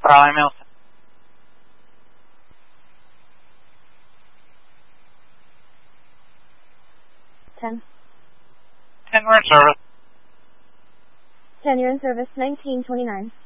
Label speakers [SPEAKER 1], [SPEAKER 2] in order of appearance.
[SPEAKER 1] Raleigh Milton.
[SPEAKER 2] 10.
[SPEAKER 1] 10, we're in service.
[SPEAKER 2] 10, you're in service, 1929.